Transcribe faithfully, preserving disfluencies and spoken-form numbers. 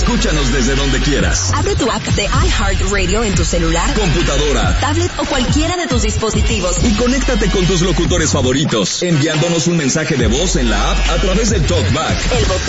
escúchanos desde donde quieras. Abre tu app de iHeartRadio en tu celular, computadora, tablet o cualquiera de tus dispositivos y conéctate con tus locutores favoritos, enviándonos un mensaje de voz en la app a través del TalkBack. El botón